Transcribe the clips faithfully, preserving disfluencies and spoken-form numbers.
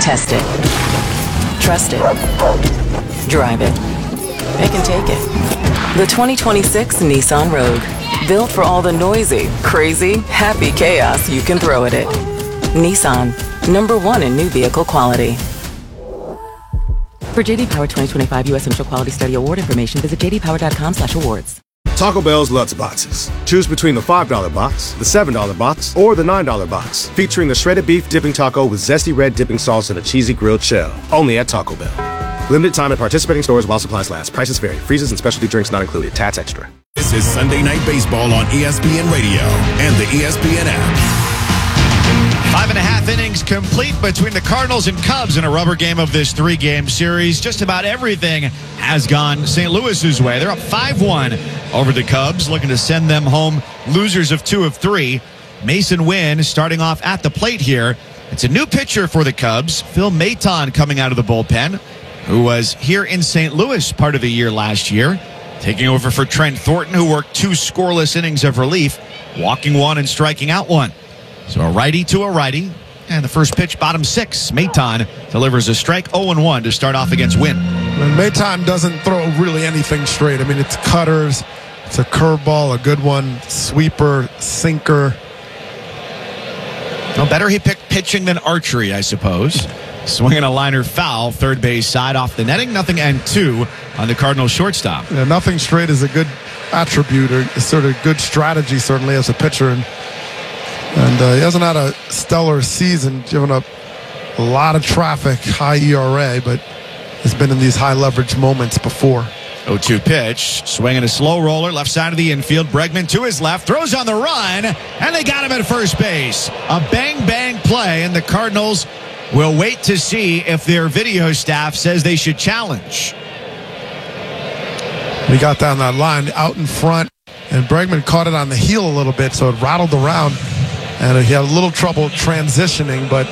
Test it. Trust it. Drive it. It can take it. The twenty twenty-six Nissan Rogue. Built for all the noisy, crazy, happy chaos you can throw at it. Nissan. Number one in new vehicle quality. For J D Power twenty twenty-five U S Initial Quality Study Award information, visit j d power dot com slash awards. Taco Bell's Lutz Boxes. Choose between the five dollar box, the seven dollar box, or the nine dollar box, featuring the shredded beef dipping taco with zesty red dipping sauce and a cheesy grilled shell. Only at Taco Bell. Limited time at participating stores while supplies last. Prices vary. Freezes and specialty drinks not included. Tats extra. This is Sunday Night Baseball on E S P N Radio and the E S P N app. Five and a half innings complete between the Cardinals and Cubs in a rubber game of this three-game series. Just about everything has gone Saint Louis's way. They're up five one over the Cubs, looking to send them home losers of two of three. Mason Wynn starting off at the plate here. It's a new pitcher for the Cubs, Phil Maton, coming out of the bullpen, who was here in Saint Louis part of the year last year, taking over for Trent Thornton, who worked two scoreless innings of relief, walking one and striking out one. So a righty to a righty, and the first pitch, bottom six. Maton delivers a strike, oh and one to start off against Wynn. And Maton doesn't throw really anything straight. I mean, it's cutters, it's a curveball, a good one, sweeper, sinker. No better he picked pitching than archery, I suppose. Swinging a liner foul, third base side off the netting, nothing and two on the Cardinals shortstop. Yeah, nothing straight is a good attribute, or sort of good strategy, certainly, as a pitcher. And And uh, he hasn't had a stellar season, given up a lot of traffic, high E R A, but has been in these high leverage moments before. oh two pitch, swinging a slow roller, left side of the infield. Bregman to his left, throws on the run, and they got him at first base. A bang-bang play, and the Cardinals will wait to see if their video staff says they should challenge. He got down that line out in front, and Bregman caught it on the heel a little bit, so it rattled around. And he had a little trouble transitioning, but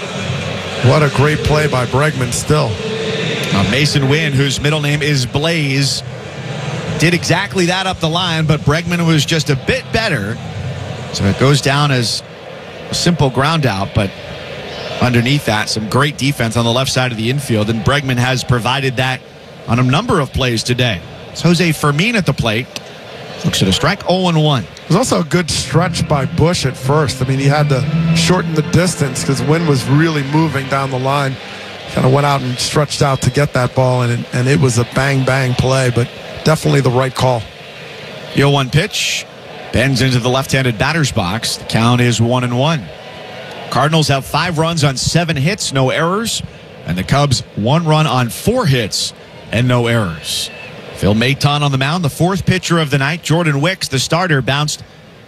what a great play by Bregman still. Uh, Mason Wynn, whose middle name is Blaze, did exactly that up the line, but Bregman was just a bit better. So it goes down as a simple ground out, but underneath that, some great defense on the left side of the infield, and Bregman has provided that on a number of plays today. It's Jose Fermin at the plate. Looks at a strike, oh and one. It was also a good stretch by Bush at first. I mean, he had to shorten the distance because Wynn was really moving down the line. Kind of went out and stretched out to get that ball, and it, and it was a bang-bang play, but definitely the right call. The oh one pitch bends into the left-handed batter's box. The count is one and one. Cardinals have five runs on seven hits, no errors, and the Cubs one run on four hits and no errors. Phil Maton on the mound, the fourth pitcher of the night. Jordan Wicks, the starter, bounced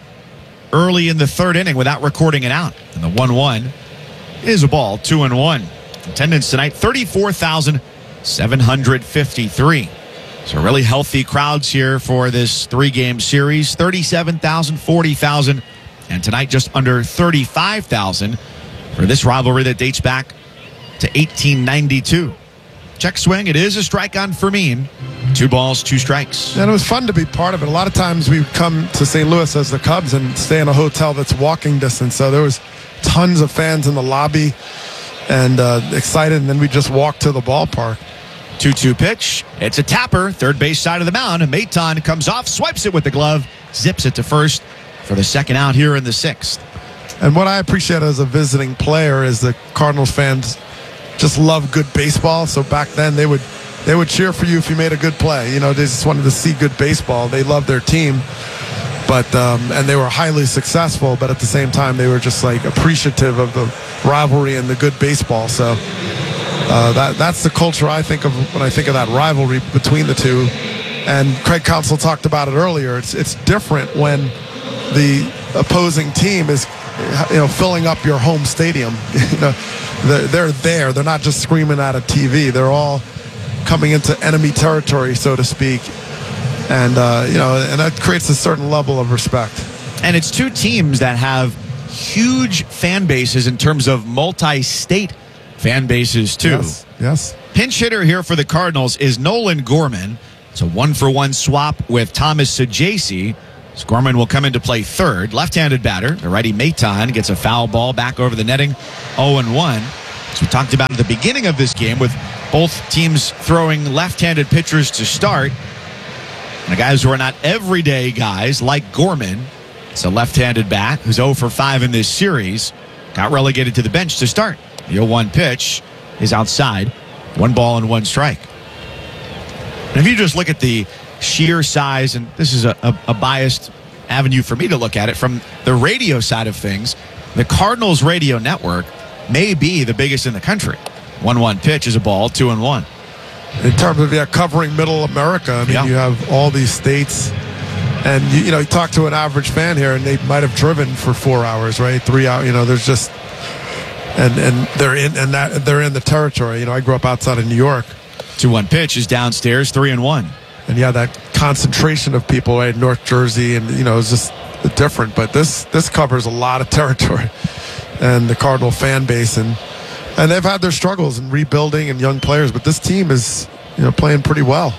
early in the third inning without recording it out. And the one one is a ball, two and one. Attendance tonight, thirty-four thousand seven hundred fifty-three. So really healthy crowds here for this three-game series. thirty-seven thousand, forty thousand, and tonight just under thirty-five thousand for this rivalry that dates back to eighteen ninety-two. Check swing. It is a strike on Fermin. Two balls, two strikes. And it was fun to be part of it. A lot of times we would come to Saint Louis as the Cubs and stay in a hotel that's walking distance. So there was tons of fans in the lobby and uh, excited, and then we just walked to the ballpark. two two pitch. It's a tapper. Third base side of the mound. Maton comes off, swipes it with the glove, zips it to first for the second out here in the sixth. And what I appreciate as a visiting player is the Cardinals fans just love good baseball. So back then they would they would cheer for you if you made a good play. You know, they just wanted to see good baseball. They loved their team, but um, and they were highly successful. But at the same time, they were just like appreciative of the rivalry and the good baseball. So uh, that that's the culture I think of when I think of that rivalry between the two. And Craig Counsell talked about it earlier. It's it's different when the opposing team is, you know, filling up your home stadium. You know, they're, they're there. They're not just screaming at a T V. They're all coming into enemy territory, so to speak. And, uh, you know, and that creates a certain level of respect. And it's two teams that have huge fan bases in terms of multi-state fan bases, too. Yes, yes. Pinch hitter here for the Cardinals is Nolan Gorman. It's a one-for-one swap with Thomas Saggese. So Gorman will come into play third. Left-handed batter, the righty Maton, gets a foul ball back over the netting, oh and one. As we talked about at the beginning of this game, with both teams throwing left-handed pitchers to start, and the guys who are not everyday guys, like Gorman, it's a left-handed bat who's oh for five in this series, got relegated to the bench to start. The oh one pitch is outside. One ball and one strike. And if you just look at the sheer size, and this is a, a, a biased avenue for me to look at it, from the radio side of things, the Cardinals radio network may be the biggest in the country. one one pitch is a ball, two and one. In terms of yeah, covering middle America, I mean, Yeah. you have all these states, and you, you know, you talk to an average fan here, and they might have driven for four hours, right? Three hours. You know, there's just, and and they're in and that they're in the territory. You know, I grew up outside of New York. two one pitch is downstairs, three and one. And yeah, that concentration of people, right? North Jersey, and you know, it's just different. But this this covers a lot of territory, and the Cardinal fan base, and and they've had their struggles in rebuilding and young players. But this team is, you know, playing pretty well.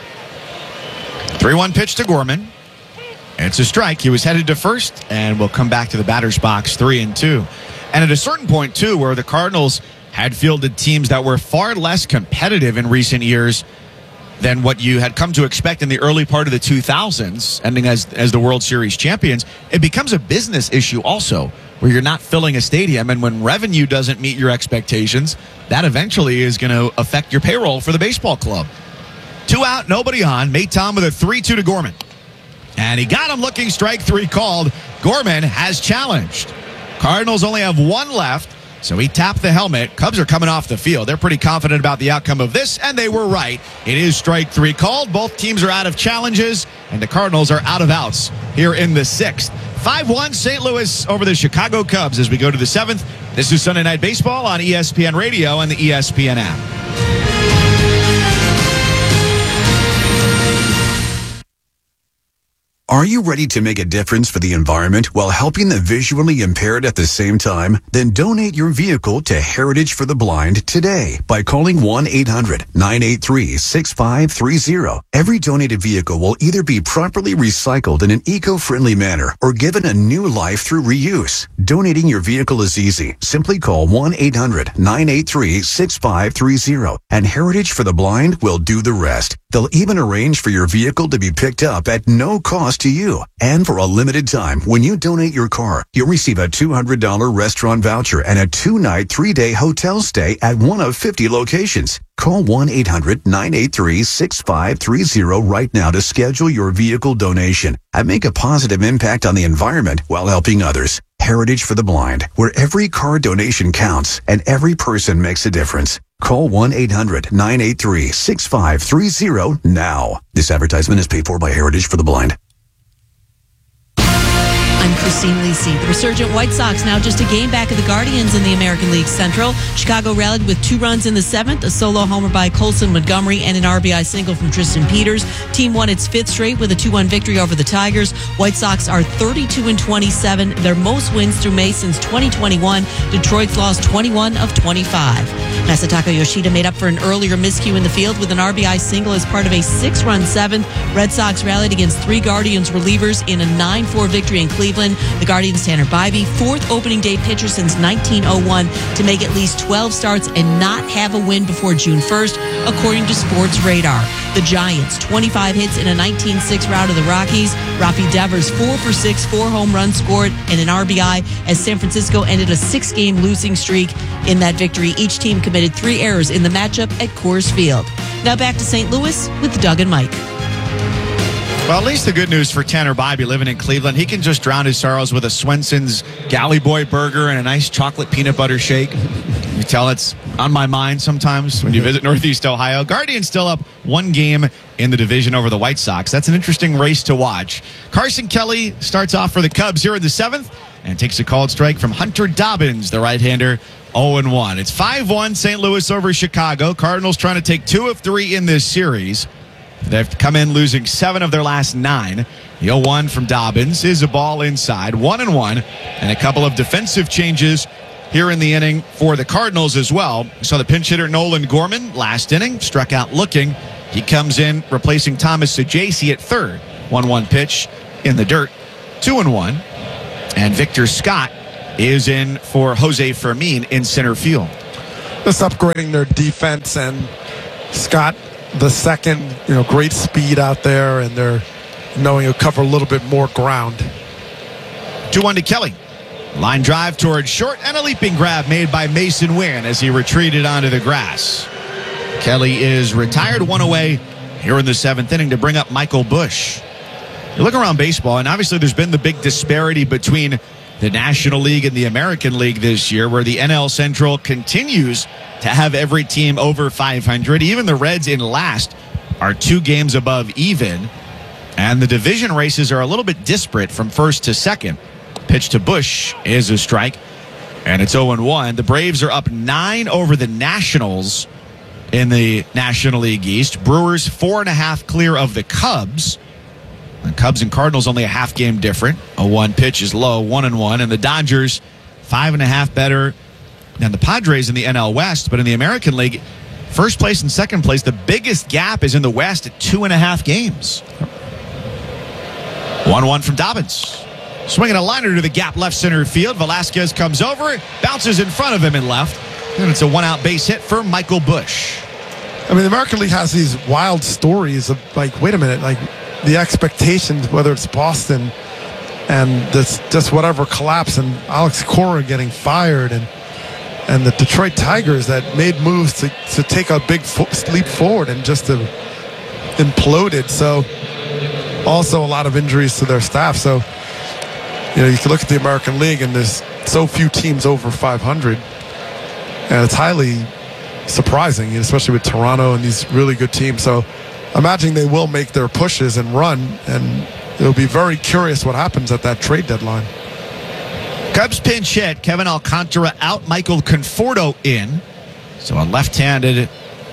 three one pitch to Gorman. It's a strike. He was headed to first, and we'll come back to the batter's box, three and two. And at a certain point, too, where the Cardinals had fielded teams that were far less competitive in recent years than what you had come to expect in the early part of the two thousands, ending as, as the World Series champions, it becomes a business issue also, where you're not filling a stadium, and when revenue doesn't meet your expectations, that eventually is going to affect your payroll for the baseball club. Two out, nobody on. Maton with a three two to Gorman. And he got him looking, strike three called. Gorman has challenged. Cardinals only have one left, so he tapped the helmet. Cubs are coming off the field. They're pretty confident about the outcome of this, and they were right. It is strike three called. Both teams are out of challenges, and the Cardinals are out of outs here in the sixth. five one Saint Louis over the Chicago Cubs as we go to the seventh. This is Sunday Night Baseball on E S P N Radio and the E S P N app. Are you ready to make a difference for the environment while helping the visually impaired at the same time? Then donate your vehicle to Heritage for the Blind today by calling one eight hundred nine eight three six five three zero. Every donated vehicle will either be properly recycled in an eco-friendly manner or given a new life through reuse. Donating your vehicle is easy. Simply call one eight hundred nine eight three six five three zero and Heritage for the Blind will do the rest. They'll even arrange for your vehicle to be picked up at no cost to you. And for a limited time, when you donate your car, you'll receive a two hundred dollars restaurant voucher and a two-night, three-day hotel stay at one of fifty locations. Call one eight hundred nine eight three six five three zero right now to schedule your vehicle donation and make a positive impact on the environment while helping others. Heritage for the Blind, where every car donation counts and every person makes a difference. Call one eight hundred nine eight three six five three zero now. This advertisement is paid for by Heritage for the Blind. I'm Christine Lisi. The resurgent White Sox now just a game back of the Guardians in the American League Central. Chicago rallied with two runs in the seventh, a solo homer by Colson Montgomery and an R B I single from Tristan Peters. Team won its fifth straight with a two one victory over the Tigers. White Sox are thirty-two and twenty-seven, their most wins through May since twenty twenty-one. Detroit's lost twenty-one of twenty-five. Masataka Yoshida made up for an earlier miscue in the field with an R B I single as part of a six-run seventh. Red Sox rallied against three Guardians relievers in a nine four victory in Cleveland. The Guardians' Tanner Bybee, fourth opening day pitcher since nineteen oh one to make at least twelve starts and not have a win before June first, according to Sports Radar. The Giants, twenty-five hits in a nineteen six rout of the Rockies. Rafi Devers, four for six, four home runs scored, and an R B I as San Francisco ended a six-game losing streak. In that victory, each team committed three errors in the matchup at Coors Field. Now back to Saint Louis with Doug and Mike. Well, at least the good news for Tanner Bybee living in Cleveland, he can just drown his sorrows with a Swenson's Galley Boy burger and a nice chocolate peanut butter shake. You tell it's on my mind sometimes when you visit Northeast Ohio. Guardians still up one game in the division over the White Sox. That's an interesting race to watch. Carson Kelly starts off for the Cubs here in the seventh and takes a called strike from Hunter Dobbins, the right-hander, oh and one. It's five one Saint Louis over Chicago. Cardinals trying to take two of three in this series. They've come in losing seven of their last nine. The oh one from Dobbins is a ball inside, one and one, and a couple of defensive changes here in the inning for the Cardinals as well. So the pinch hitter Nolan Gorman last inning struck out looking. He comes in replacing Thomas Saggese at third. one one pitch in the dirt, two and one, and Victor Scott is in for Jose Fermin in center field. just upgrading their defense, and Scott the second, you know, great speed out there, and they're knowing he'll cover a little bit more ground. two one to Kelly. Line drive towards short, and a leaping grab made by Mason Wynn as he retreated onto the grass. Kelly is retired, one away here in the seventh inning to bring up Michael Busch. You look around baseball, and obviously there's been the big disparity between the National League and the American League this year, where the N L Central continues to have every team over five hundred. Even the Reds in last are two games above even. And the division races are a little bit disparate from first to second. Pitch to Busch is a strike, and it's oh one. The Braves are up nine over the Nationals in the National League East. Brewers four and a half clear of the Cubs. The Cubs and Cardinals only a half game different. A one pitch is low, one and one. And the Dodgers five and a half better than the Padres in the N L West. But in the American League, first place and second place, the biggest gap is in the West at two and a half games. one one from Dobbins. Swinging a liner to the gap left center field. Velasquez comes over, bounces in front of him and left. And it's a one-out base hit for Michael Busch. I mean, the American League has these wild stories of, like, wait a minute, like, the expectations, whether it's Boston and this, just whatever collapse, and Alex Cora getting fired, and and the Detroit Tigers that made moves to, to take a big fo- leap forward and just have imploded. So also a lot of injuries to their staff. So, you know, you can look at the American League, and there's so few teams over five hundred, and it's highly surprising, especially with Toronto and these really good teams. So imagine they will make their pushes and run, and it'll be very curious what happens at that trade deadline. Cubs pinch hit. Kevin Alcantara out. Michael Conforto in. So a left-handed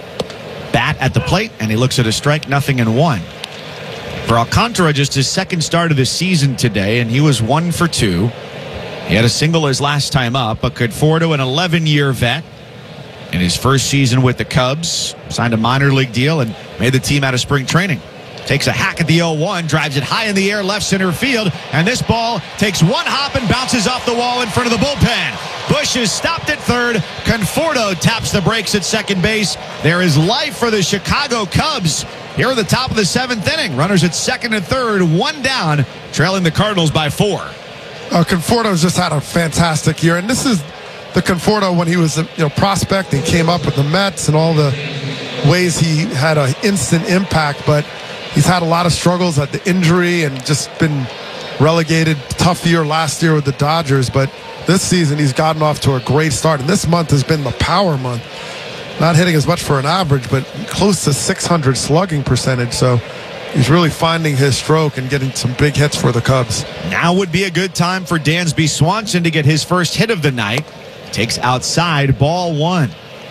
bat at the plate, and he looks at a strike, nothing and one. For Alcantara, just his second start of the season today, and he was one for two. He had a single his last time up, but Conforto, an eleven-year vet, in his first season with the Cubs, signed a minor league deal and made the team out of spring training. Takes a hack at the oh one, drives it high in the air, left center field, and this ball takes one hop and bounces off the wall in front of the bullpen. Busch is stopped at third. Conforto taps the brakes at second base. There is life for the Chicago Cubs here at the top of the seventh inning. Runners at second and third, one down, trailing the Cardinals by four. Uh, Conforto's just had a fantastic year, and this is the Conforto when he was a you know, prospect and came up with the Mets and all the ways he had an instant impact, but he's had a lot of struggles at the injury and just been relegated. Tough year last year with the Dodgers, but this season he's gotten off to a great start, and this month has been the power month. Not hitting as much for an average, but close to six hundred slugging percentage, so he's really finding his stroke and getting some big hits for the Cubs. Now would be a good time for Dansby Swanson to get his first hit of the night. Takes outside, ball one.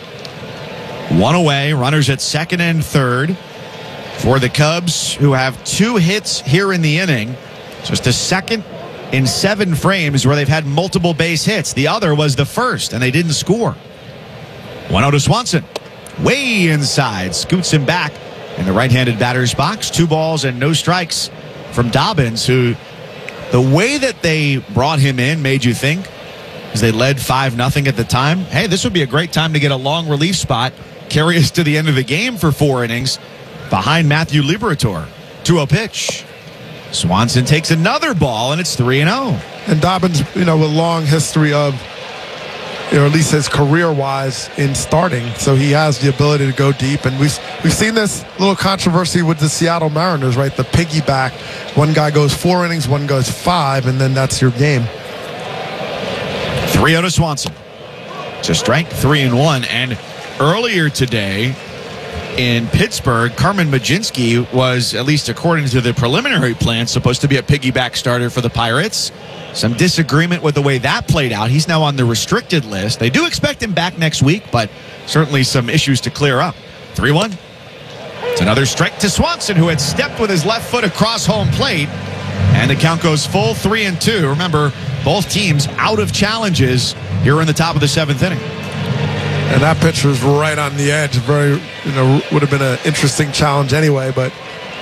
One away, runners at second and third for the Cubs, who have two hits here in the inning. Just the second in seven frames where they've had multiple base hits. The other was the first, and they didn't score. one oh to Swanson. Way inside, scoots him back in the right-handed batter's box. Two balls and no strikes from Dobbins, who the way that they brought him in made you think, as they led five nothing at the time, hey, this would be a great time to get a long relief spot, carry us to the end of the game for four innings behind Matthew Liberatore. two oh pitch. Swanson takes another ball, and it's three and oh. And Dobbins, you know, with a long history of, you know, at least his career-wise in starting, so he has the ability to go deep. And we've, we've seen this little controversy with the Seattle Mariners, right? The piggyback. One guy goes four innings, one goes five, and then that's your game. three oh to Swanson. To strike, three and one. And earlier today in Pittsburgh, Carmen Mlodzinski was, at least according to the preliminary plan, supposed to be a piggyback starter for the Pirates. Some disagreement with the way that played out. He's now on the restricted list. They do expect him back next week, but certainly some issues to clear up. three one. It's another strike to Swanson, who had stepped with his left foot across home plate. And the count goes full three and two. Remember, both teams out of challenges here in the top of the seventh inning. And that pitch was right on the edge. Very, you know, would have been an interesting challenge anyway, but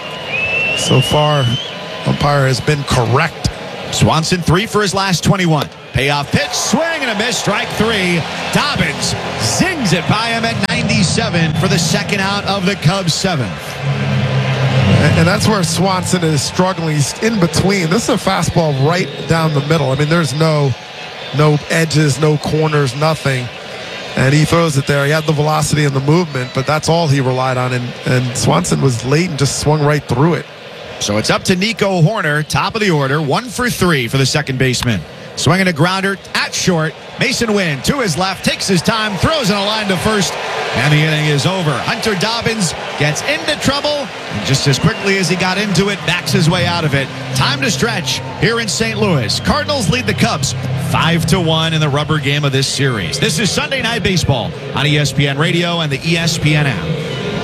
so far, umpire has been correct. Swanson three for his last twenty-one. Payoff pitch, swing and a miss, strike three. Dobbins zings runs it by him at ninety-seven for the second out of the Cubs' seventh. And that's where Swanson is struggling. He's in between. This is a fastball right down the middle. I mean, there's no no edges, no corners, nothing. And he throws it there. He had the velocity and the movement, but that's all he relied on. And, and Swanson was late and just swung right through it. So it's up to Nico Horner, top of the order, one for three for the second baseman. Swinging a grounder at short. Mason Wynn to his left, takes his time, throws in a line to first, and the inning is over. Hunter Dobbins gets into trouble, and just as quickly as he got into it, backs his way out of it. Time to stretch here in Saint Louis. Cardinals lead the Cubs five to one in the rubber game of this series. This is Sunday Night Baseball on E S P N Radio and the E S P N app.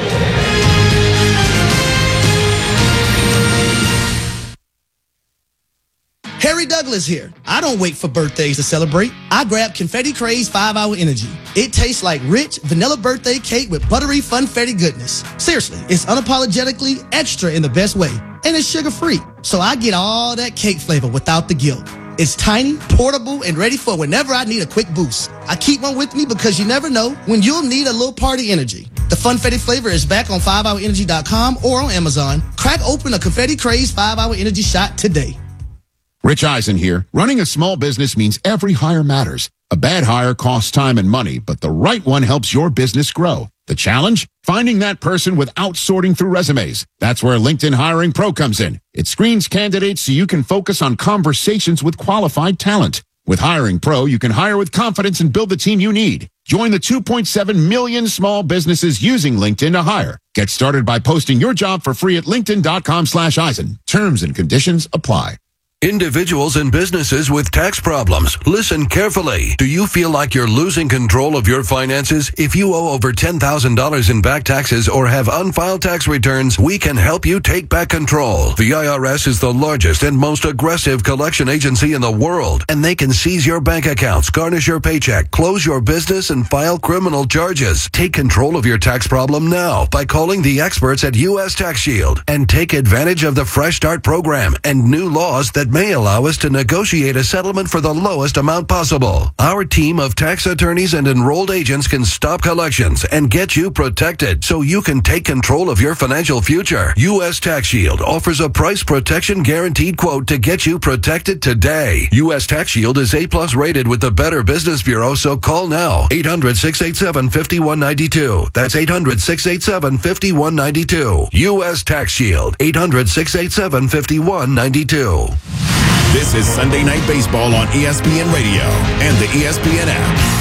Harry Douglas here. I don't wait for birthdays to celebrate. I grab Confetti Craze five hour Energy. It tastes like rich vanilla birthday cake with buttery funfetti goodness. Seriously, it's unapologetically extra in the best way. And it's sugar-free. So I get all that cake flavor without the guilt. It's tiny, portable, and ready for whenever I need a quick boost. I keep one with me because you never know when you'll need a little party energy. The Funfetti flavor is back on five hour energy dot com or on Amazon. Crack open a Confetti Craze five hour Energy shot today. Rich Eisen here. Running a small business means every hire matters. A bad hire costs time and money, but the right one helps your business grow. The challenge? Finding that person without sorting through resumes. That's where LinkedIn Hiring Pro comes in. It screens candidates so you can focus on conversations with qualified talent. With Hiring Pro, you can hire with confidence and build the team you need. Join the two point seven million small businesses using LinkedIn to hire. Get started by posting your job for free at linkedin dot com slash Eisen. Terms and conditions apply. Individuals and businesses with tax problems, listen carefully. Do you feel like you're losing control of your finances? If you owe over ten thousand dollars in back taxes or have unfiled tax returns, we can help you take back control. The I R S is the largest and most aggressive collection agency in the world, and they can seize your bank accounts, garnish your paycheck, close your business, and file criminal charges. Take control of your tax problem now by calling the experts at U S Tax Shield and take advantage of the Fresh Start program and new laws that may allow us to negotiate a settlement for the lowest amount possible. Our team of tax attorneys and enrolled agents can stop collections and get you protected so you can take control of your financial future. U S Tax Shield offers a price protection guaranteed quote to get you protected today. U S Tax Shield is A plus rated with the Better Business Bureau, so call now. eight hundred, six eight seven, five one nine two. That's eight hundred, six eight seven, five one nine two. U S Tax Shield. eight hundred, six eight seven, five one nine two. This is Sunday Night Baseball on E S P N Radio and the E S P N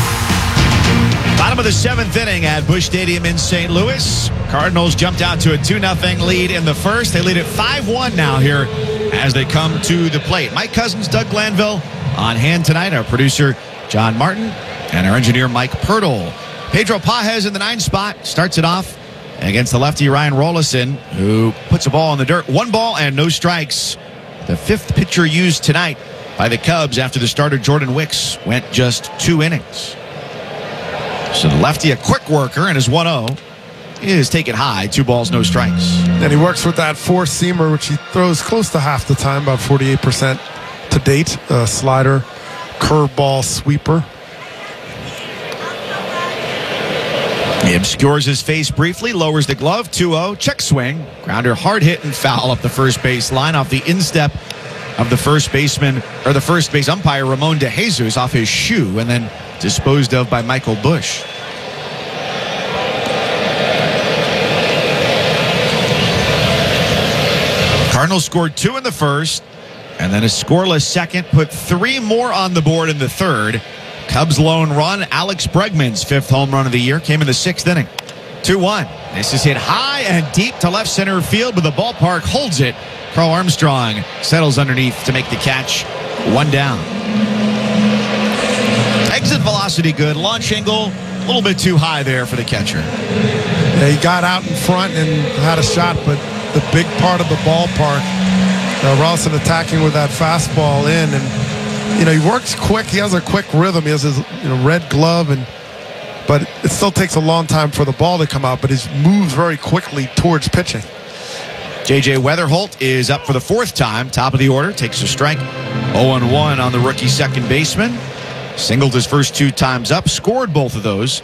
app. Bottom of the seventh inning at Busch Stadium in Saint Louis. Cardinals jumped out to a two nothing lead in the first. They lead at five one now here as they come to the plate. Mike Cousins, Doug Glanville on hand tonight. Our producer, John Martin, and our engineer, Mike Pirtle. Pedro Pajes in the ninth spot starts it off against the lefty Ryan Rollison, who puts a ball in the dirt. One ball and no strikes. The fifth pitcher used tonight by the Cubs after the starter Jordan Wicks went just two innings. So the lefty, a quick worker, and his one oh is taken high. Two balls, no strikes. And he works with that four-seamer, which he throws close to half the time, about forty-eight percent to date. Uh, slider, curveball, sweeper. He obscures his face briefly, lowers the glove, two oh, check swing. Grounder hard hit and foul up the first base line off the instep of the first baseman, or the first base umpire, Ramon De Jesus, off his shoe, and then disposed of by Michael Busch. Cardinals scored two in the first, and then a scoreless second, put three more on the board in the third. Cubs' lone run, Alex Bregman's fifth home run of the year, came in the sixth inning. two one. This is hit high and deep to left center field, but the ballpark holds it. Carl Armstrong settles underneath to make the catch. One down. Exit velocity good. Launch angle a little bit too high there for the catcher. Yeah, he got out in front and had a shot, but the big part of the ballpark, uh, Rollison attacking with that fastball in, and you know, he works quick. He has a quick rhythm. He has his you know, red glove, and but it still takes a long time for the ball to come out, but he moves very quickly towards pitching. J J Weatherholt is up for the fourth time. Top of the order, takes a strike. oh and one on the rookie second baseman. Singled his first two times up, scored both of those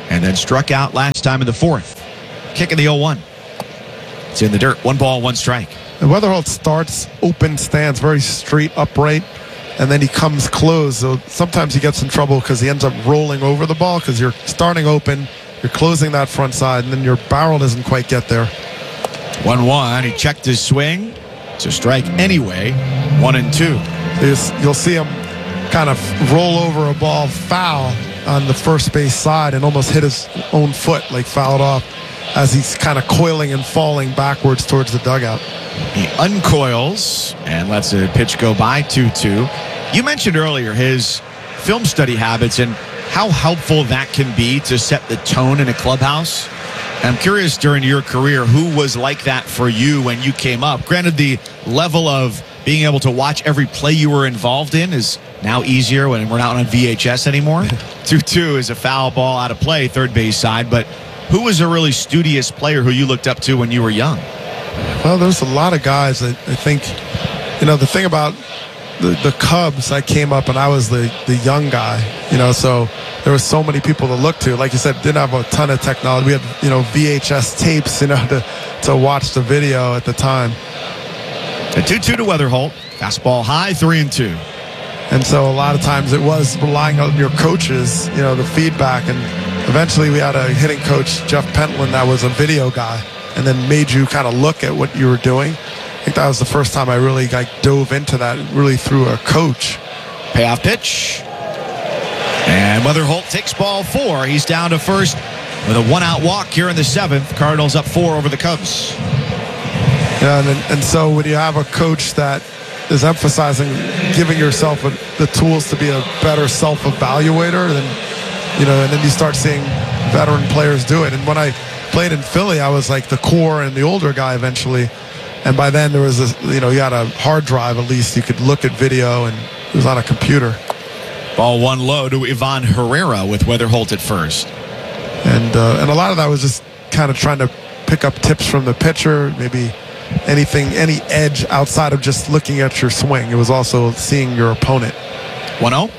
and then struck out last time in the fourth. Kick in the oh one. It's in the dirt. One ball, one strike. And Weatherholt starts open stance, very straight, upright, and then he comes close. So sometimes he gets in trouble because he ends up rolling over the ball because you're starting open, you're closing that front side, and then your barrel doesn't quite get there. one one. He checked his swing. It's a strike anyway. One and two. You'll see him kind of roll over a ball foul on the first base side and almost hit his own foot, like fouled off, as he's kind of coiling and falling backwards towards the dugout. He uncoils and lets a pitch go by. Two two. You mentioned earlier his film study habits and how helpful that can be to set the tone in a clubhouse. I'm curious, during your career, who was like that for you when you came up? Granted, the level of being able to watch every play you were involved in is now easier when we're not on V H S anymore. two two is a foul ball out of play, third base side. But who was a really studious player who you looked up to when you were young? Well, there's a lot of guys that I think, you know, the thing about the, the Cubs, I came up and I was the, the young guy, you know, so there were so many people to look to. Like you said, didn't have a ton of technology. We had, you know, V H S tapes, you know, to, to watch the video at the time. A two two to Weatherholt. Fastball high, three and two. And so a lot of times it was relying on your coaches, you know, the feedback. And eventually we had a hitting coach, Jeff Pentland, that was a video guy and then made you kind of look at what you were doing. I think that was the first time I really like dove into that, really through a coach. Payoff pitch. And Weatherholt takes ball four. He's down to first with a one-out walk here in the seventh. Cardinals up four over the Cubs. Yeah, and, and so when you have a coach that is emphasizing giving yourself a, the tools to be a better self-evaluator, then, you know, and then you start seeing veteran players do it. And when I played in Philly, I was like the core and the older guy eventually. And by then there was a, you know, you had a hard drive at least. You could look at video and it was on a computer. Ball one low to Ivan Herrera with Weatherholt at first. And, uh, and a lot of that was just kind of trying to pick up tips from the pitcher, maybe anything, any edge outside of just looking at your swing. It was also seeing your opponent. one oh.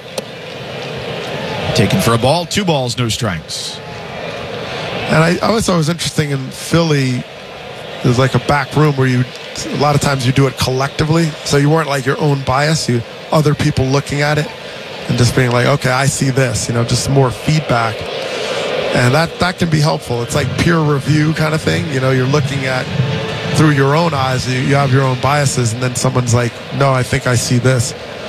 Taken for a ball, two balls, no strikes. And I always thought it was interesting in Philly, there's like a back room where you, a lot of times you do it collectively. So you weren't like your own bias, you other people looking at it and just being like, okay, I see this, you know, just more feedback. And that, that can be helpful. It's like peer review kind of thing. You know, you're looking at through your own eyes, you, you have your own biases, and then someone's like, no, I think I see this.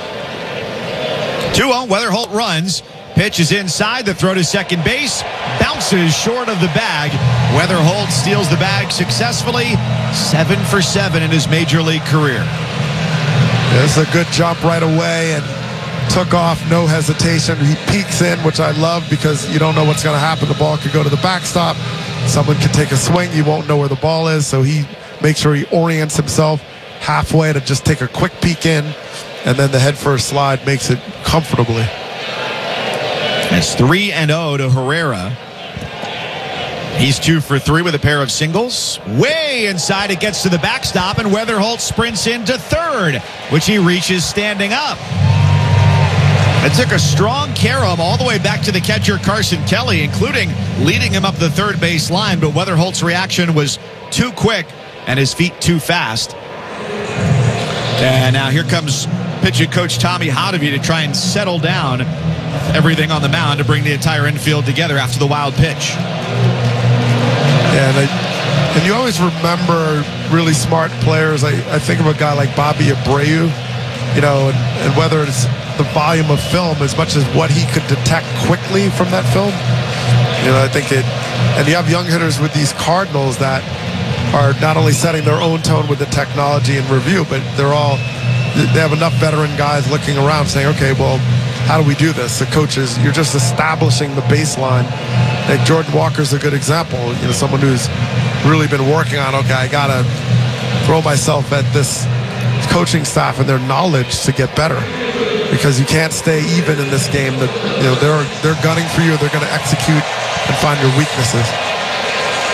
two oh, Weatherholt runs. Pitch is inside. The throw to second base. Bounces short of the bag. Weatherholt steals the bag successfully. Seven for seven in his major league career. Yeah, this is a good jump right away and took off, no hesitation. He peeks in, which I love because you don't know what's going to happen. The ball could go to the backstop. Someone could take a swing. You won't know where the ball is. So he makes sure he orients himself halfway to just take a quick peek in. And then the head first slide makes it comfortably. It's three and oh to Herrera. He's two for three with a pair of singles. Way inside, it gets to the backstop, and Weatherholt sprints into third, which he reaches standing up. It took a strong care of him all the way back to the catcher, Carson Kelly, including leading him up the third base line, but Weatherholt's reaction was too quick and his feet too fast. And now here comes pitching coach Tommy Hotovy to try and settle down everything on the mound to bring the entire infield together after the wild pitch. Yeah, and, I, and you always remember really smart players. I, I think of a guy like Bobby Abreu, you know, and, and whether it's the volume of film as much as what he could detect quickly from that film. You know, I think it, and you have young hitters with these Cardinals that are not only setting their own tone with the technology and review, but they're all, they have enough veteran guys looking around saying, okay, well, how do we do this? The coaches, you're just establishing the baseline. Like Jordan Walker's a good example. You know, someone who's really been working on, okay, I got to throw myself at this coaching staff and their knowledge to get better. Because you can't stay even in this game. That, you know, they're, they're gunning for you. They're going to execute and find your weaknesses.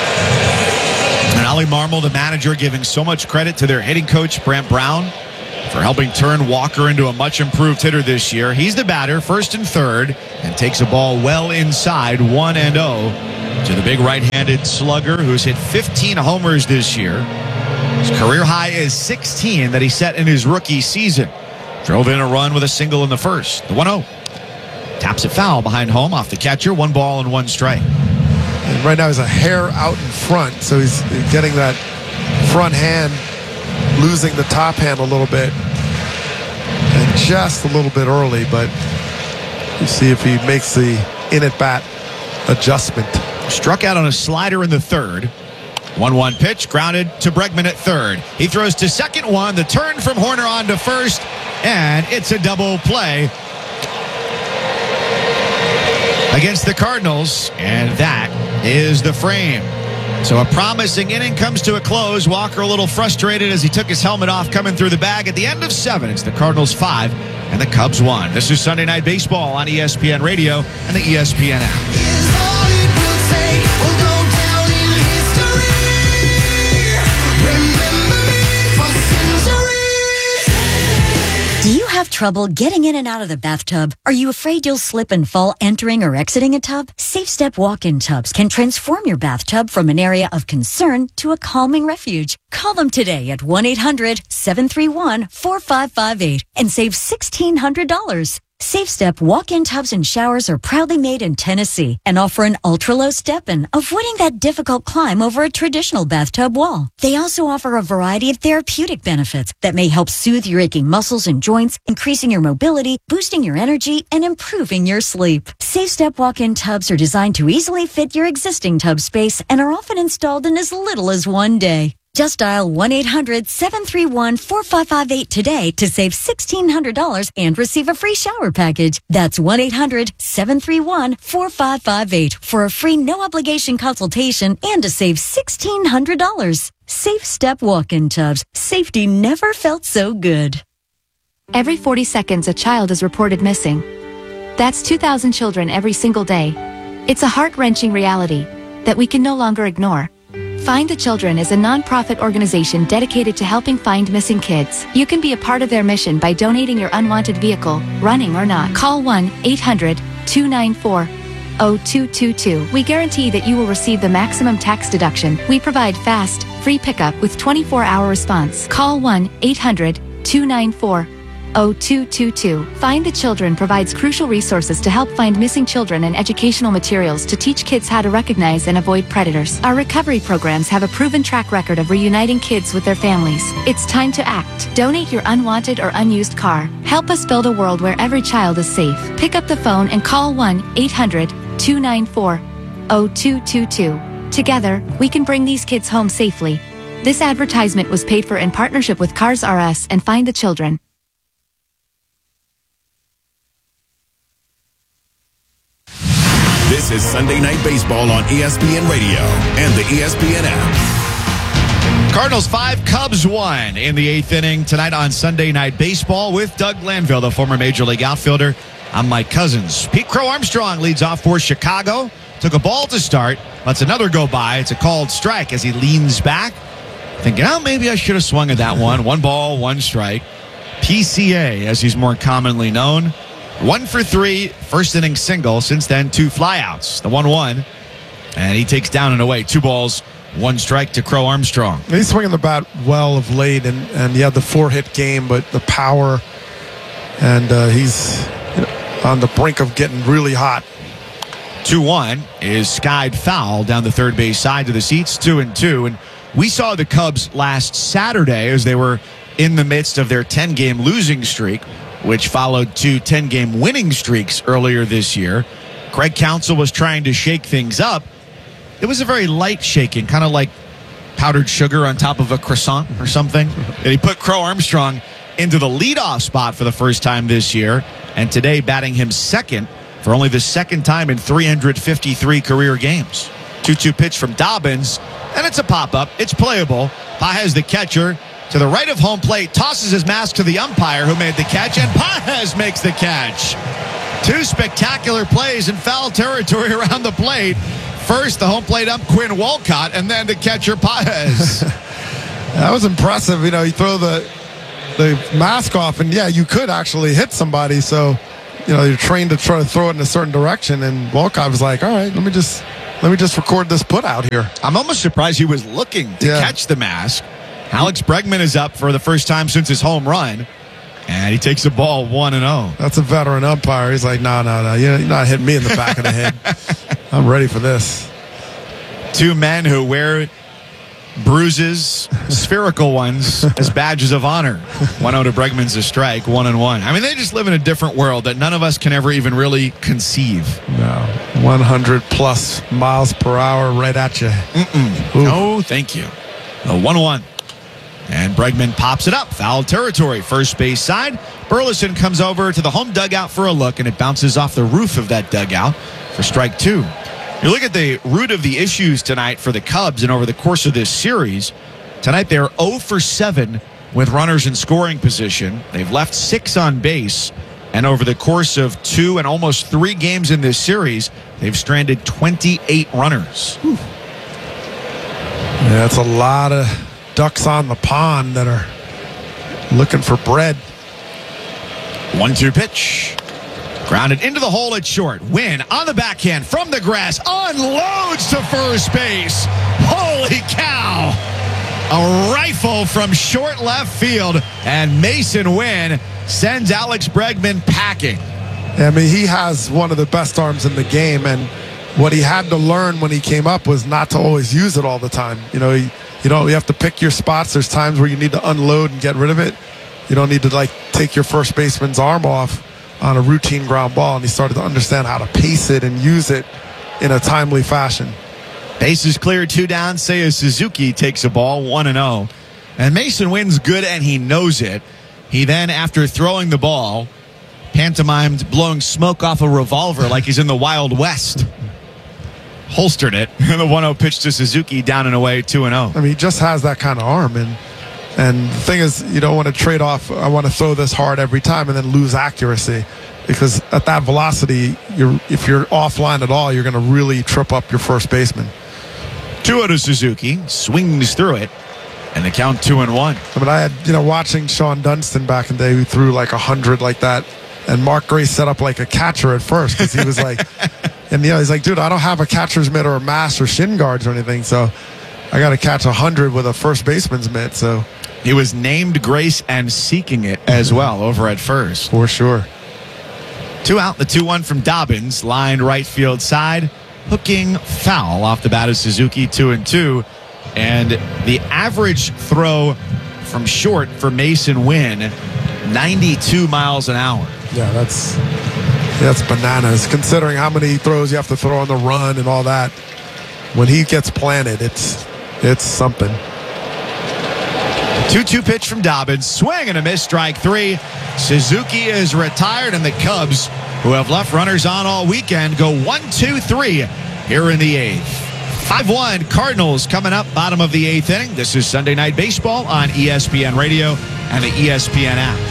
And Ollie Marmol, the manager, giving so much credit to their hitting coach, Brant Brown, for helping turn Walker into a much improved hitter this year. He's the batter, first and third, and takes a ball well inside, one and oh, to the big right-handed slugger who's hit fifteen homers this year. His career high is sixteen that he set in his rookie season. Drove in a run with a single in the first. The one oh. Taps it foul behind home off the catcher. One ball and one strike. And right now he's a hair out in front, so he's getting that front hand, losing the top hand a little bit. And just a little bit early, but you see if he makes the in-at-bat adjustment. Struck out on a slider in the third. one one pitch, grounded to Bregman at third. He throws to second one, the turn from Horner on to first, and it's a double play against the Cardinals, and that is the frame. So a promising inning comes to a close. Walker a little frustrated as he took his helmet off coming through the bag. At the end of seven, it's the Cardinals five and the Cubs one. This is Sunday Night Baseball on E S P N Radio and the E S P N app. Do you have trouble getting in and out of the bathtub? Are you afraid you'll slip and fall entering or exiting a tub? Safe Step walk-in tubs can transform your bathtub from an area of concern to a calming refuge. Call them today at one eight hundred seven three one four five five eight and save sixteen hundred dollars. Safe Step walk-in tubs and showers are proudly made in Tennessee and offer an ultra-low step-in, avoiding that difficult climb over a traditional bathtub wall. They also offer a variety of therapeutic benefits that may help soothe your aching muscles and joints, increasing your mobility, boosting your energy, and improving your sleep. Safe Step walk-in tubs are designed to easily fit your existing tub space and are often installed in as little as one day. Just dial one eight hundred seven three one four five five eight today to save sixteen hundred dollars and receive a free shower package. That's one eight hundred seven three one four five five eight for a free no-obligation consultation and to save sixteen hundred dollars. Safe Step walk-in tubs. Safety never felt so good. Every forty seconds, a child is reported missing. That's two thousand children every single day. It's a heart-wrenching reality that we can no longer ignore. Find the Children is a non-profit organization dedicated to helping find missing kids. You can be a part of their mission by donating your unwanted vehicle, running or not. Call one eight hundred two nine four zero two two two. We guarantee that you will receive the maximum tax deduction. We provide fast, free pickup with twenty-four hour response. Call one eight hundred two nine four zero two two two. Find the Children provides crucial resources to help find missing children and educational materials to teach kids how to recognize and avoid predators. Our recovery programs have a proven track record of reuniting kids with their families. It's time to act. Donate your unwanted or unused car. Help us build a world where every child is safe. Pick up the phone and call one eight hundred two nine four zero two two two. Together, we can bring these kids home safely. This advertisement was paid for in partnership with Cars R Us and Find the Children. This is Sunday Night Baseball on E S P N Radio and the E S P N app. Cardinals five, Cubs one in the eighth inning tonight on Sunday Night Baseball with Doug Glanville, the former Major League outfielder. I'm Mike Cousins. Pete Crow Armstrong leads off for Chicago. Took a ball to start. Lets another go by. It's a called strike as he leans back, thinking, oh, maybe I should have swung at that one. One ball, one strike. P C A, as he's more commonly known. One for three, first inning single. Since then, two flyouts. The one one. And he takes down and away. Two balls, one strike to Crow Armstrong. He's swinging the bat well of late, and, and he had the four-hit game, but the power, and uh, he's you know, on the brink of getting really hot. two one is skied foul down the third base side to the seats, two and two. And we saw the Cubs last Saturday as they were in the midst of their ten-game losing streak, which followed two ten-game winning streaks earlier this year. Craig Counsell was trying to shake things up. It was a very light shaking, kind of like powdered sugar on top of a croissant or something. And he put Crow Armstrong into the leadoff spot for the first time this year, and today batting him second for only the second time in three hundred fifty-three career games. two two pitch from Dobbins, and it's a pop-up. It's playable. Paez, the catcher, to the right of home plate, tosses his mask to the umpire who made the catch, and Paez makes the catch. Two spectacular plays in foul territory around the plate. First, the home plate ump, Quinn Wolcott, and then the catcher, Paez. That was impressive. You know, you throw the the mask off, and yeah, you could actually hit somebody. So, you know, you're trained to try to throw it in a certain direction. And Volkov was like, all right, let me just let me just record this put out here. I'm almost surprised he was looking to Yeah. catch the mask. Alex Bregman is up for the first time since his home run, and he takes the ball one and oh. That's a veteran umpire. He's like, no, no, no, you're not hitting me in the back of the head. I'm ready for this. Two men who wear bruises, spherical ones, as badges of honor. one oh to Bregman's a strike, one and one. I mean, they just live in a different world that none of us can ever even really conceive. No, one hundred plus miles per hour right at you. Mm-mm. No, thank you. A one one. And Bregman pops it up. Foul territory, first base side. Burleson comes over to the home dugout for a look, and it bounces off the roof of that dugout for strike two. You look at the root of the issues tonight for the Cubs and over the course of this series. Tonight they're oh for seven with runners in scoring position. They've left six on base. And over the course of two and almost three games in this series, they've stranded twenty-eight runners. Whew. Yeah, that's a lot of ducks on the pond that are looking for bread. one two pitch. Grounded into the hole at short. Win on the backhand from the grass. Unloads to first base. Holy cow. A rifle from short left field. And Mason Wynn sends Alex Bregman packing. I mean, he has one of the best arms in the game. And what he had to learn when he came up was not to always use it all the time. You know, he, you know, you have to pick your spots. There's times where you need to unload and get rid of it. You don't need to, like, take your first baseman's arm off on a routine ground ball, and he started to understand how to pace it and use it in a timely fashion. Bases clear, two down. Seiya Suzuki takes a ball, one and oh. And Mason Wynn's good, and he knows it. He then, after throwing the ball, pantomimed blowing smoke off a revolver like he's in the Wild West. Holstered it. The one oh pitch to Suzuki, down and away, two and oh. I mean, he just has that kind of arm, and And the thing is, you don't want to trade off, I want to throw this hard every time and then lose accuracy. Because at that velocity, you're, if you're offline at all, you're going to really trip up your first baseman. two oh to Suzuki, swings through it, and the count two and one. I mean, I had, you know, watching Sean Dunston back in the day who threw like one hundred like that, and Mark Gray set up like a catcher at first because he was like, and, you know, he's like, dude, I don't have a catcher's mitt or a mask or shin guards or anything, so I got to catch one hundred with a first baseman's mitt, so. He was named Grace and seeking it as well over at first. For sure. Two out, the two one from Dobbins, lined right field side, hooking foul off the bat of Suzuki, two and two. And the average throw from short for Mason Wynn, ninety-two miles an hour. Yeah, that's that's bananas, considering how many throws you have to throw on the run and all that. When he gets planted, it's it's something. two two pitch from Dobbins. Swing and a miss, strike three. Suzuki is retired, and the Cubs, who have left runners on all weekend, go one two three here in the eighth. five one Cardinals coming up, bottom of the eighth inning. This is Sunday Night Baseball on E S P N Radio and the E S P N app.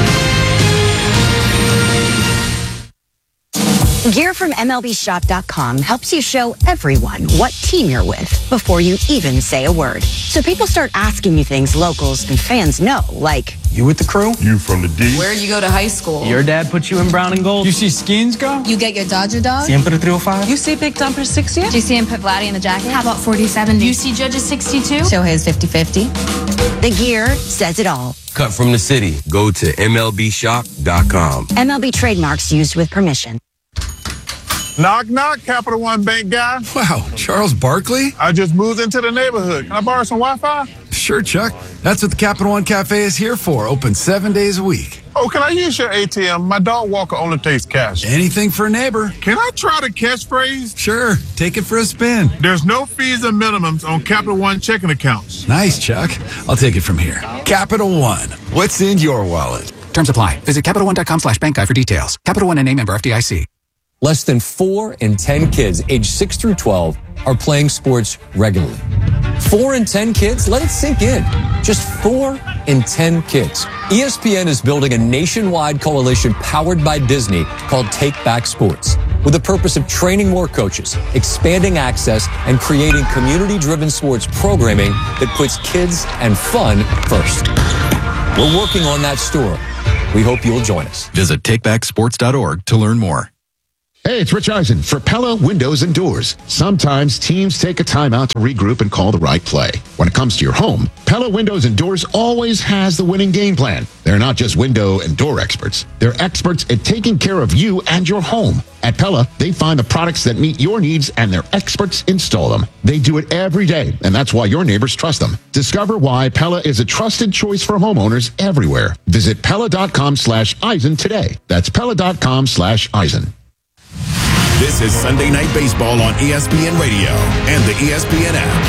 Gear from M L B Shop dot com helps you show everyone what team you're with before you even say a word. So people start asking you things locals and fans know, like, you with the crew? You from the D? Where you go to high school? Your dad put you in brown and gold? You see Skeens go? You get your Dodger dog? Siempre three oh five? You see Big Dumper sixty? Do you see him put Vladdy in the jacket? How about forty seventy? You see Judge's sixty-two? Shohei's fifty fifty. The gear says it all. Cut from the city. Go to M L B Shop dot com. M L B trademarks used with permission. Knock, knock, Capital One Bank guy. Wow, Charles Barkley? I just moved into the neighborhood. Can I borrow some Wi-Fi? Sure, Chuck. That's what the Capital One Cafe is here for. Open seven days a week. Oh, can I use your A T M? My dog Walker only takes cash. Anything for a neighbor. Can I try the catchphrase? Sure. Take it for a spin. There's no fees and minimums on Capital One checking accounts. Nice, Chuck. I'll take it from here. Capital One. What's in your wallet? Terms apply. Visit Capital One dot com slash bank guide for details. Capital One N A member F D I C. Less than four in ten kids aged six through twelve are playing sports regularly. Four in ten kids? Let it sink in. Just four in ten kids. E S P N is building a nationwide coalition powered by Disney called Take Back Sports, with the purpose of training more coaches, expanding access, and creating community-driven sports programming that puts kids and fun first. We're working on that store. We hope you'll join us. Visit take back sports dot org to learn more. Hey, it's Rich Eisen for Pella Windows and Doors. Sometimes teams take a timeout to regroup and call the right play. When it comes to your home, Pella Windows and Doors always has the winning game plan. They're not just window and door experts. They're experts at taking care of you and your home. At Pella, they find the products that meet your needs and their experts install them. They do it every day, and that's why your neighbors trust them. Discover why Pella is a trusted choice for homeowners everywhere. Visit Pella.com slash Eisen today. That's Pella.com slash Eisen. This is Sunday Night Baseball on E S P N Radio and the E S P N app.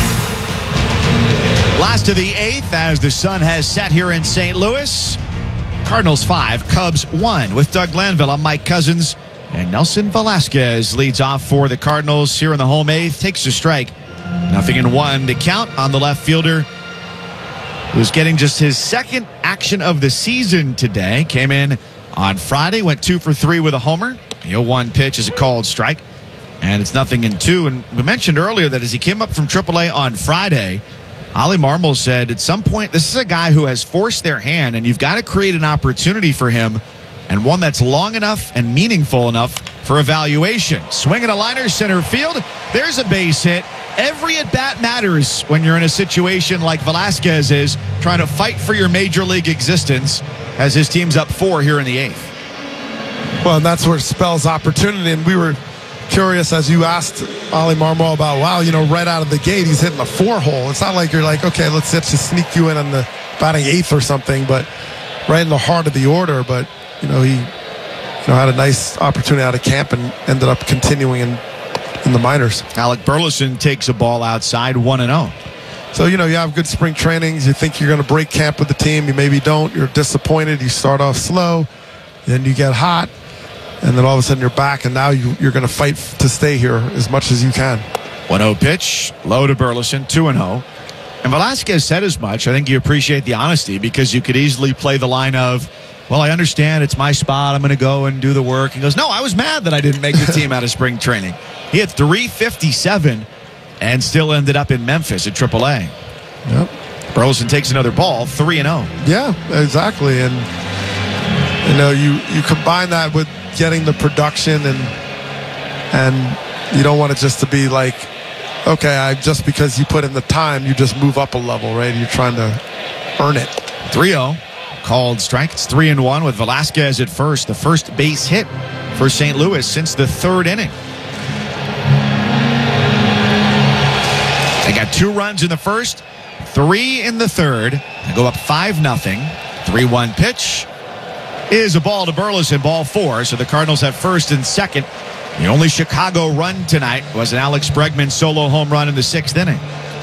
Last of the eighth as the sun has set here in Saint Louis. Cardinals five, Cubs one with Doug Glanville. I'm Mike Cousins. And Nelson Velasquez leads off for the Cardinals here in the home eighth. Takes a strike. Nothing in one to count on the left fielder, who's getting just his second action of the season today. Came in on Friday, went two for three with a homer. The oh one pitch is a called strike, and it's nothing in two. And we mentioned earlier that as he came up from triple A on Friday, Ollie Marmol said at some point, this is a guy who has forced their hand, and you've got to create an opportunity for him, and one that's long enough and meaningful enough for evaluation. Swinging a liner center field. There's a base hit. Every at-bat matters when you're in a situation like Velasquez is, trying to fight for your major league existence as his team's up four here in the eighth. Well, and that's where it spells opportunity. And we were curious as you asked Ollie Marmol about, wow, you know, right out of the gate, he's hitting a four hole. It's not like you're like, okay, let's just sneak you in on the batting eighth or something, but right in the heart of the order. But, you know, he you know, had a nice opportunity out of camp and ended up continuing in, in the minors. Alec Burleson takes a ball outside, one and oh. So, you know, you have good spring trainings. You think you're going to break camp with the team. You maybe don't. You're disappointed. You start off slow. Then you get hot. And then all of a sudden you're back, and now you, you're going to fight to stay here as much as you can. one oh pitch, low to Burleson, two and oh. And Velasquez said as much. I think you appreciate the honesty, because you could easily play the line of, well, I understand it's my spot. I'm going to go and do the work. He goes, no, I was mad that I didn't make the team out of spring training. He had three fifty-seven and still ended up in Memphis at triple A. Yep. Burleson takes another ball, three and oh. Yeah, exactly. And, you know, you, you combine that with getting the production, and and you don't want it just to be like, okay, I just because you put in the time, you just move up a level, right? You're trying to earn it. three oh, called strike. It's three and one with Velasquez at first, the first base hit for Saint Louis since the third inning. They got two runs in the first, three in the third. They go up five nothing. three one pitch is a ball to Burleson, ball four. So the Cardinals have first and second. The only Chicago run tonight was an Alex Bregman solo home run in the sixth inning.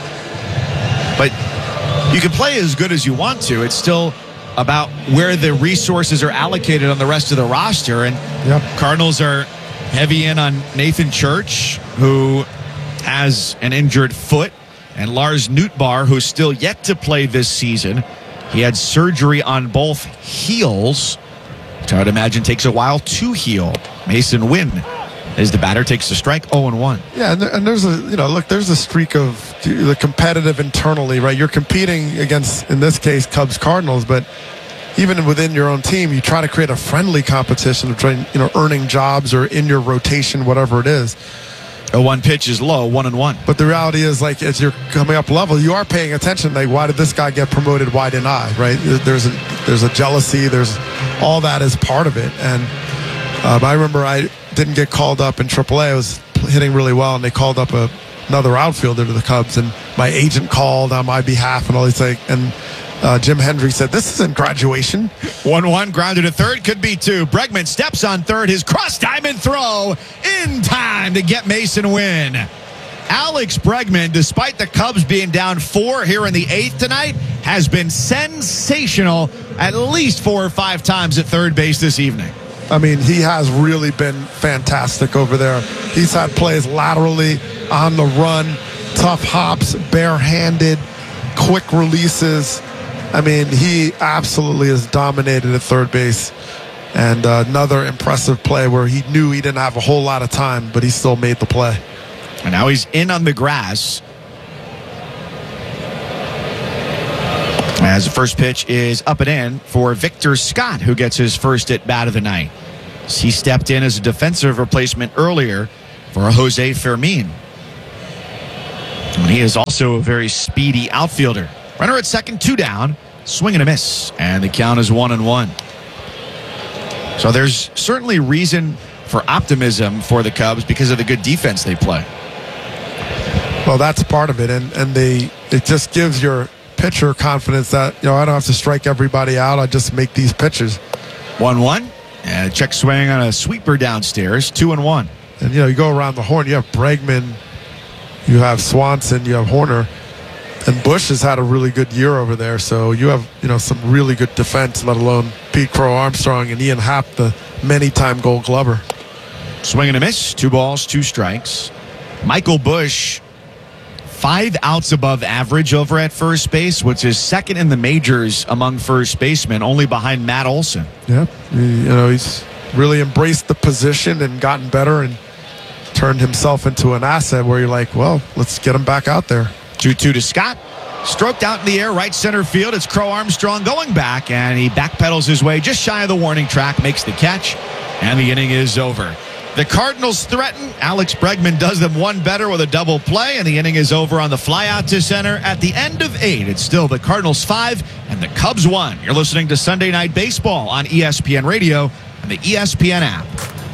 But you can play as good as you want to. It's still about where the resources are allocated on the rest of the roster. And yep. Cardinals are heavy in on Nathan Church, who has an injured foot, and Lars Nootbaar, who's still yet to play this season. He had surgery on both heels, which I would imagine takes a while to heal. Mason Wynn is the batter, takes the strike, oh and one. Yeah, and, there, and there's a, you know, look, there's a streak of the competitive internally, right? You're competing against, in this case, Cubs Cardinals, but even within your own team, you try to create a friendly competition of trying, you know, earning jobs or in your rotation, whatever it is. A one pitch is low, one and one. But the reality is, like, as you're coming up level, you are paying attention. Like, why did this guy get promoted? Why didn't I? Right? There's a there's a jealousy. There's all that is part of it. And um, I remember I didn't get called up in triple A. I was hitting really well, and they called up a, another outfielder to the Cubs, and my agent called on my behalf, and all these things. And Uh, Jim Hendry said, this isn't graduation. one one, grounded to third, could be two. Bregman steps on third, his cross-diamond throw in time to get Mason Wynn. Alex Bregman, despite the Cubs being down four here in the eighth tonight, has been sensational at least four or five times at third base this evening. I mean, he has really been fantastic over there. He's had plays laterally, on the run, tough hops, barehanded, quick releases. I mean, he absolutely has dominated at third base. And uh, another impressive play where he knew he didn't have a whole lot of time, but he still made the play. And now he's in on the grass. As the first pitch is up and in for Victor Scott, who gets his first at bat of the night. He stepped in as a defensive replacement earlier for Jose Fermin. And he is also a very speedy outfielder. Runner at second, two down, swing and a miss, and the count is one and one. So there's certainly reason for optimism for the Cubs because of the good defense they play. Well, that's part of it, and and they it just gives your pitcher confidence that, you know, I don't have to strike everybody out. I just make these pitches. one one, and a check swing on a sweeper downstairs, two and one. And, you know, you go around the horn, you have Bregman, you have Swanson, you have Horner, and Bush has had a really good year over there. So you have, you know, some really good defense, let alone Pete Crow Armstrong and Ian Happ, the many-time Gold Glover. Swing and a miss, two balls, two strikes. Michael Bush, five outs above average over at first base, which is second in the majors among first basemen, only behind Matt Olson. Yeah, you know, he's really embraced the position and gotten better and turned himself into an asset where you're like, well, let's get him back out there. two two to Scott. Stroked out in the air, right center field. It's Crow Armstrong going back, and he backpedals his way just shy of the warning track, makes the catch, and the inning is over. The Cardinals threaten. Alex Bregman does them one better with a double play, and the inning is over on the fly out to center at the end of eight. It's still the Cardinals five and the Cubs one. You're listening to Sunday Night Baseball on E S P N Radio and the E S P N app.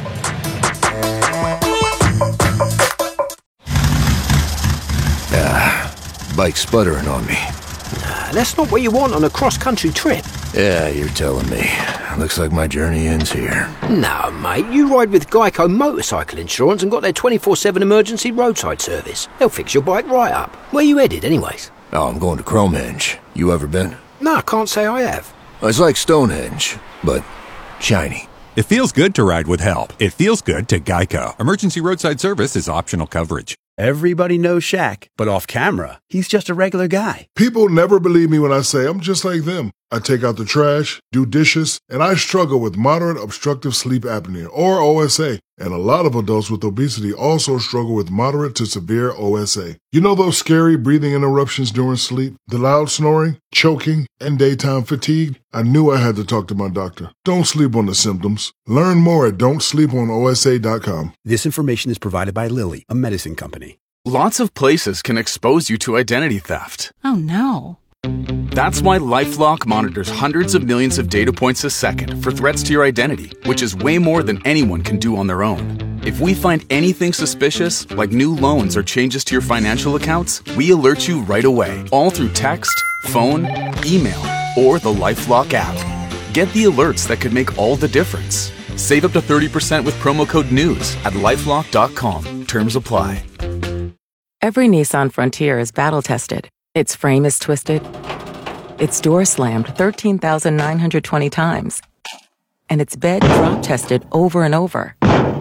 Ah, bike sputtering on me. Nah, that's not what you want on a cross-country trip. Yeah, you're telling me. Looks like my journey ends here. No, mate, you ride with Geico Motorcycle Insurance and got their twenty-four seven emergency roadside service. They'll fix your bike right up. Where you headed, anyways? Oh, I'm going to Cromhenge. You ever been? No, I can't say I have. It's like Stonehenge, but shiny. It feels good to ride with help. It feels good to Geico. Emergency roadside service is optional coverage. Everybody knows Shaq, but off camera, he's just a regular guy. People never believe me when I say I'm just like them. I take out the trash, do dishes, and I struggle with moderate obstructive sleep apnea, or O S A. And a lot of adults with obesity also struggle with moderate to severe O S A. You know those scary breathing interruptions during sleep, the loud snoring, choking, and daytime fatigue? I knew I had to talk to my doctor. Don't sleep on the symptoms. Learn more at don't sleep on O S A dot com. This information is provided by Lilly, a medicine company. Lots of places can expose you to identity theft. Oh no. That's why LifeLock monitors hundreds of millions of data points a second for threats to your identity, which is way more than anyone can do on their own. If we find anything suspicious, like new loans or changes to your financial accounts, we alert you right away, all through text, phone, email, or the LifeLock app. Get the alerts that could make all the difference. Save up to thirty percent with promo code NEWS at lifelock dot com. Terms apply. Every Nissan Frontier is battle-tested. Its frame is twisted. Its door slammed thirteen thousand nine hundred twenty times. And its bed drop-tested over and over.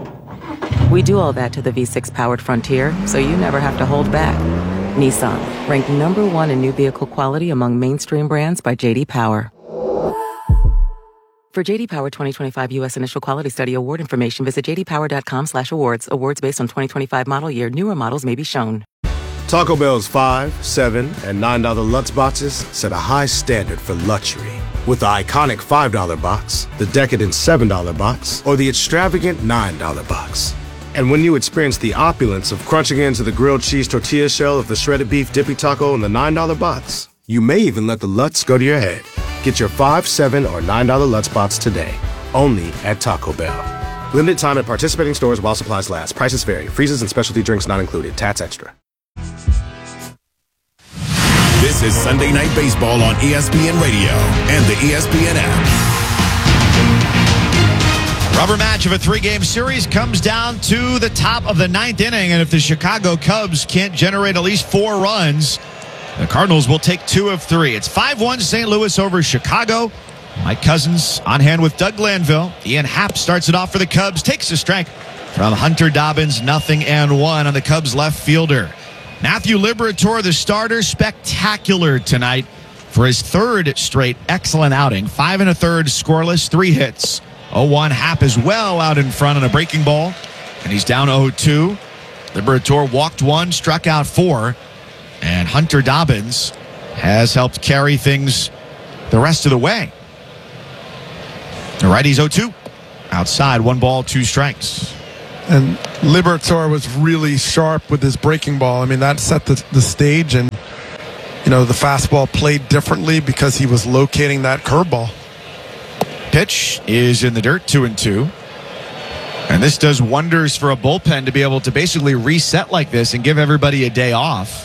We do all that to the V six powered Frontier, so you never have to hold back. Nissan, ranked number one in new vehicle quality among mainstream brands by J D Power. For J D Power twenty twenty-five U S Initial Quality Study award information, visit j d power dot com slash awards. Awards based on twenty twenty-five model year. Newer models may be shown. Taco Bell's five, seven, and nine dollar Lutz boxes set a high standard for luxury. With the iconic five dollar box, the decadent seven dollar box, or the extravagant nine dollar box. And when you experience the opulence of crunching into the grilled cheese tortilla shell of the shredded beef dippy taco in the nine dollar box, you may even let the Lutz go to your head. Get your five, seven, or nine dollar Lutz box today, only at Taco Bell. Limited time at participating stores while supplies last. Prices vary. Freezes and specialty drinks not included. Tats extra. This is Sunday Night Baseball on E S P N Radio and the E S P N app. Rubber match of a three-game series comes down to the top of the ninth inning, and if the Chicago Cubs can't generate at least four runs, the Cardinals will take two of three. It's five one Saint Louis over Chicago. Mike Cousins on hand with Doug Glanville. Ian Happ starts it off for the Cubs, takes a strike from Hunter Dobbins, nothing and one on the Cubs left fielder. Matthew Liberatore, the starter, spectacular tonight for his third straight excellent outing. Five and a third scoreless, three hits. oh one Happ is well out in front on a breaking ball, and he's down oh two. Liberatore walked one, struck out four, and Hunter Dobbins has helped carry things the rest of the way. The righty's oh two. Outside, one ball, two strikes. And Liberatore was really sharp with his breaking ball. I mean, that set the, the stage, and, you know, the fastball played differently because he was locating that curveball. Pitch is in the dirt, two and two. And this does wonders for a bullpen to be able to basically reset like this and give everybody a day off.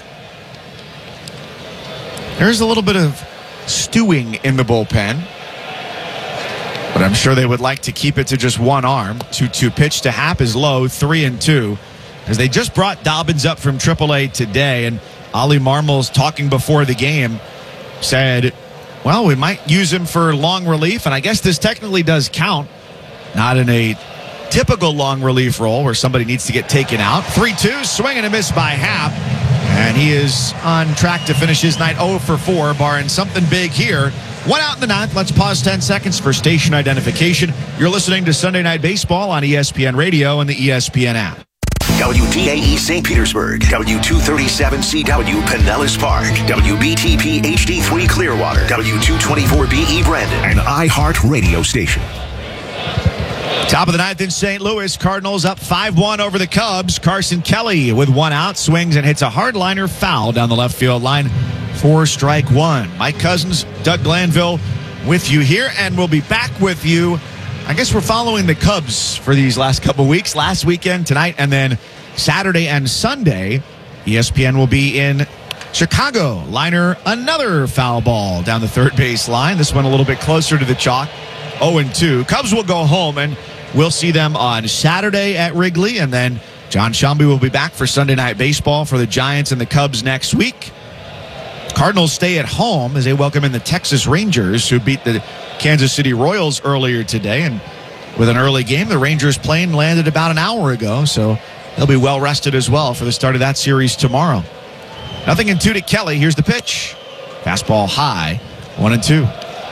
There's a little bit of stewing in the bullpen, but I'm sure they would like to keep it to just one arm. two two pitch to Happ is low, three and two. As they just brought Dobbins up from triple A today, and Ollie Marmol's talking before the game said, well, we might use him for long relief, and I guess this technically does count. Not in a typical long relief role where somebody needs to get taken out. three two, swing and a miss by Happ. And he is on track to finish his night oh for four, barring something big here. One out in the ninth. Let's pause ten seconds for station identification. You're listening to Sunday Night Baseball on E S P N Radio and the E S P N app. W D A E Saint Petersburg, W two thirty-seven C W Pinellas Park, W B T P H D three Clearwater, W two twenty-four B E Brandon, an iHeart radio station. Top of the ninth in Saint Louis. Cardinals up five one over the Cubs. Carson Kelly with one out, swings and hits a hardliner foul down the left field line for strike one. Mike Cousins, Doug Glanville with you here, and we'll be back with you. I guess we're following the Cubs for these last couple weeks. Last weekend, tonight, and then Saturday and Sunday, E S P N will be in Chicago. Liner, another foul ball down the third base line. This one a little bit closer to the chalk. oh and two. Cubs will go home, and we'll see them on Saturday at Wrigley, and then John Shambi will be back for Sunday Night Baseball for the Giants and the Cubs next week. Cardinals stay at home as they welcome in the Texas Rangers, who beat the Kansas City Royals earlier today. And with an early game, the Rangers plane landed about an hour ago, so they'll be well rested as well for the start of that series tomorrow. Nothing in two to Kelly. Here's the pitch. Fastball high, one and two.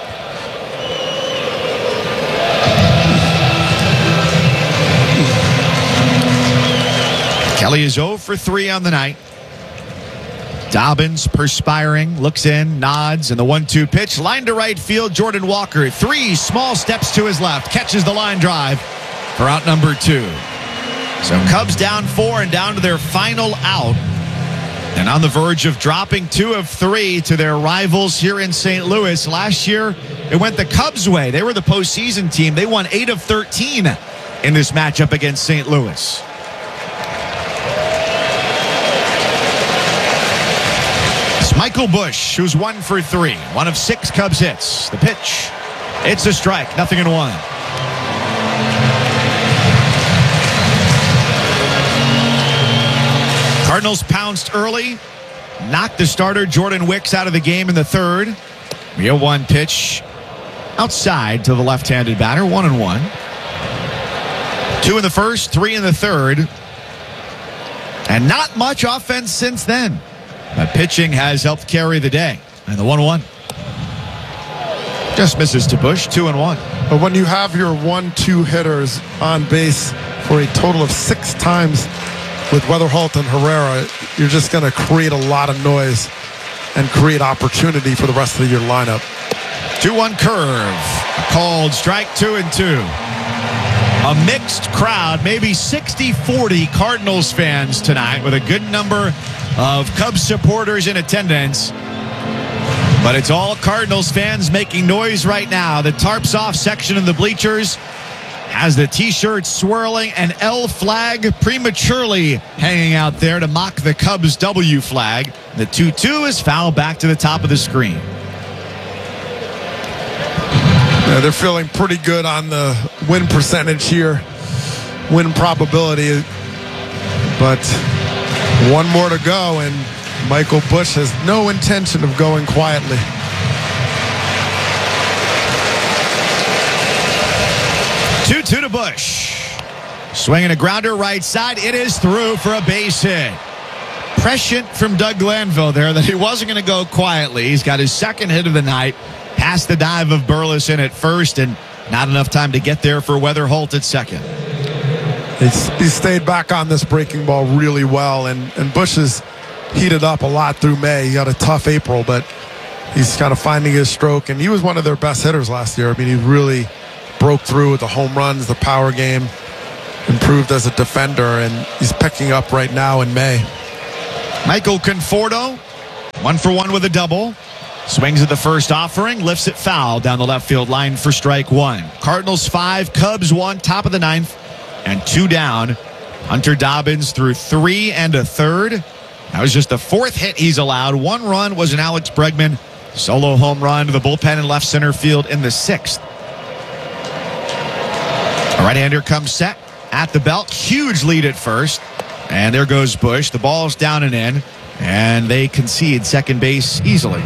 Kelly is oh for three on the night. Dobbins perspiring, looks in, nods, and the one two pitch. Line to right field, Jordan Walker. Three small steps to his left. Catches the line drive for out number two. So Cubs down four and down to their final out. And on the verge of dropping two of three to their rivals here in Saint Louis. Last year, it went the Cubs' way. They were the postseason team. They won eight of thirteen in this matchup against Saint Louis. Michael Busch, who's one for three. One of six Cubs hits. The pitch. It's a strike. Nothing in one. Cardinals pounced early. Knocked the starter Jordan Wicks out of the game in the third. We have one pitch outside to the left-handed batter. One and one. Two in the first, three in the third. And not much offense since then. But pitching has helped carry the day. And the one one. Just misses to Busch, two and one. But when you have your one two hitters on base for a total of six times with Weatherholt and Herrera, you're just going to create a lot of noise and create opportunity for the rest of your lineup. two one curve. Called strike, two and two. A mixed crowd, maybe sixty forty Cardinals fans tonight, with a good number of Cubs supporters in attendance. But it's all Cardinals fans making noise right now. The tarps off section of the bleachers has the T-shirts swirling, an L flag prematurely hanging out there to mock the Cubs W flag. The two two is fouled back to the top of the screen. Yeah, they're feeling pretty good on the win percentage here, win probability. But one more to go, and Michael Busch has no intention of going quietly. two two to Busch. Swinging a grounder right side. It is through for a base hit. Prescient from Doug Glanville there that he wasn't going to go quietly. He's got his second hit of the night. Past the dive of Burleson at first, and not enough time to get there for Weatherholt at second. He's, he stayed back on this breaking ball really well, and, and Busch has heated up a lot through May. He had a tough April, but he's kind of finding his stroke, and he was one of their best hitters last year. I mean, he really broke through with the home runs, the power game, improved as a defender, and he's picking up right now in May. Michael Conforto, one for one with a double. Swings at the first offering, lifts it foul down the left field line for strike one. Cardinals five, Cubs one, top of the ninth, and two down. Hunter Dobbins threw three and a third. That was just the fourth hit he's allowed. One run was an Alex Bregman solo home run to the bullpen in left center field in the sixth. A right-hander comes set at the belt. Huge lead at first. And there goes Bush. The ball's down and in. And they concede second base easily.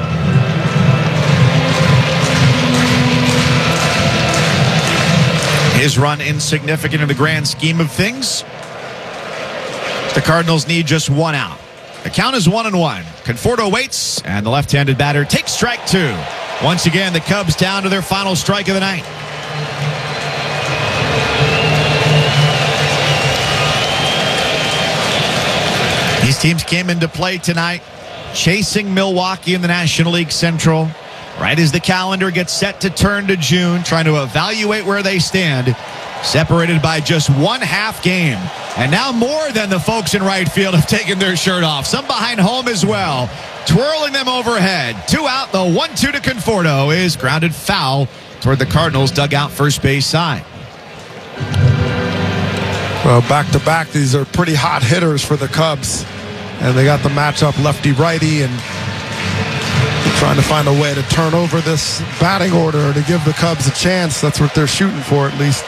His run insignificant in the grand scheme of things. The Cardinals need just one out. The count is one and one. Conforto waits, and the left-handed batter takes strike two. Once again, the Cubs down to their final strike of the night. These teams came into play tonight, chasing Milwaukee in the National League Central. Right as the calendar gets set to turn to June, trying to evaluate where they stand, separated by just one half game. And now more than the folks in right field have taken their shirt off. Some behind home as well, twirling them overhead. Two out, the one two to Conforto is grounded foul toward the Cardinals dugout first base side. Well, back-to-back, these are pretty hot hitters for the Cubs. And they got the matchup lefty-righty, and trying to find a way to turn over this batting order to give the Cubs a chance. That's what they're shooting for, at least.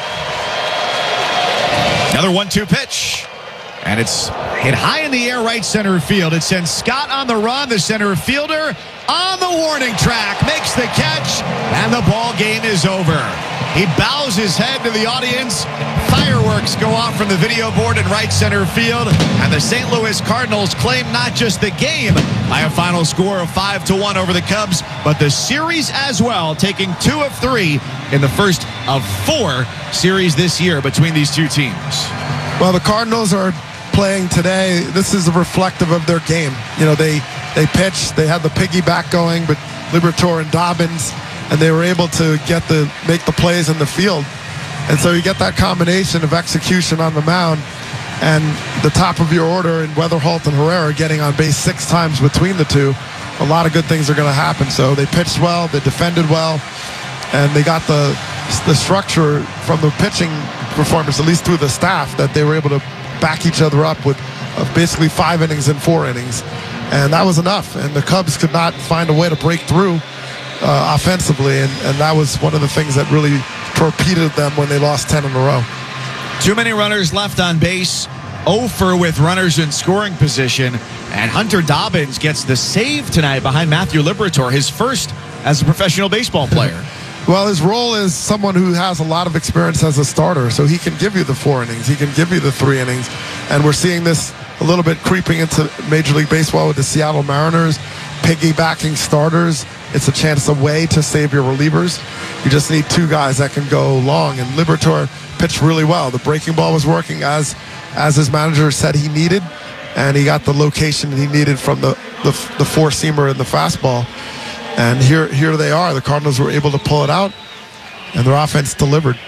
Another one two pitch. And it's hit high in the air right center field. It sends Scott on the run. The center fielder on the warning track makes the catch, and the ball game is over. He bows his head to the audience. Fireworks go off from the video board in right center field, and the Saint Louis Cardinals claim not just the game by a final score of five to one over the Cubs, but the series as well, taking two of three in the first of four series this year between these two teams. Well, the Cardinals are playing today. This is reflective of their game. You know, they they pitched, they had the piggyback going, but Liberatore and Dobbins, and they were able to get the make the plays in the field. And so you get that combination of execution on the mound and the top of your order in Weatherholt and Herrera getting on base six times between the two. A lot of good things are going to happen. So they pitched well, they defended well, and they got the the structure from the pitching performance, at least through the staff, that they were able to back each other up with uh, basically five innings and four innings. And that was enough. And the Cubs could not find a way to break through uh, offensively. And, and that was one of the things that really torpedoed them when they lost ten in a row. Too many runners left on base. oh for with runners in scoring position. And Hunter Dobbins gets the save tonight behind Matthew Liberatore, his first as a professional baseball player. Well, his role is someone who has a lot of experience as a starter, so he can give you the four innings, he can give you the three innings, and we're seeing this a little bit creeping into Major League Baseball with the Seattle Mariners, piggybacking starters. It's a chance away to save your relievers. You just need two guys that can go long, and Liberatore pitched really well. The breaking ball was working as as his manager said he needed, and he got the location he needed from the, the, the four-seamer and the fastball. And here, here they are. The Cardinals were able to pull it out, and their offense delivered.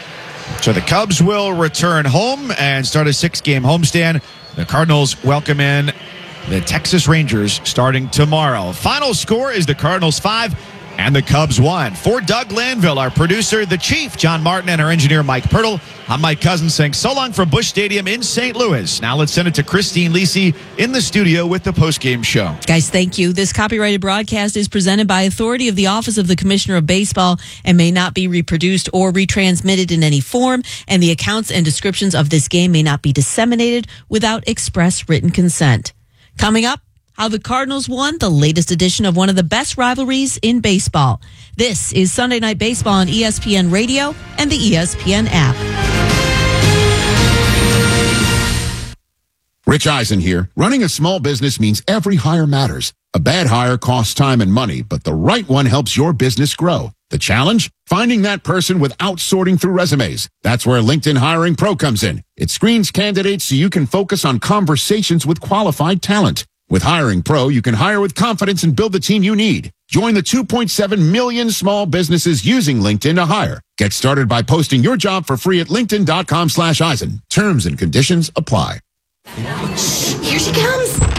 So the Cubs will return home and start a six-game homestand. The Cardinals welcome in the Texas Rangers starting tomorrow. Final score is the Cardinals five and the Cubs one. For Doug Lanville, our producer, the Chief, John Martin, and our engineer, Mike Pirtle, I'm Mike Cousins saying so long from Busch Stadium in Saint Louis. Now let's send it to Christine Lisi in the studio with the postgame show. Guys, thank you. This copyrighted broadcast is presented by authority of the Office of the Commissioner of Baseball and may not be reproduced or retransmitted in any form, and the accounts and descriptions of this game may not be disseminated without express written consent. Coming up, how the Cardinals won the latest edition of one of the best rivalries in baseball. This is Sunday Night Baseball on E S P N Radio and the E S P N app. Rich Eisen here. Running a small business means every hire matters. A bad hire costs time and money, but the right one helps your business grow. The challenge? Finding that person without sorting through resumes. That's where LinkedIn Hiring Pro comes in. It screens candidates so you can focus on conversations with qualified talent. With Hiring Pro, you can hire with confidence and build the team you need. Join the two point seven million small businesses using LinkedIn to hire. Get started by posting your job for free at linkedin.com slash Eisen. Terms and conditions apply. Here she comes.